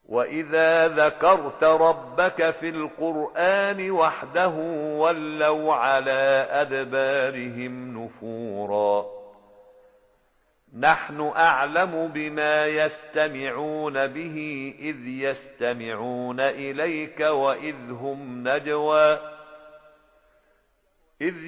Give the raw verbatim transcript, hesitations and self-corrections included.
وإذا ذكرت ربك في القرآن وحده ولوا على أدبارهم نفورا نحن أعلم بما يستمعون به إذ يستمعون إليك وإذ هم نجوى إذ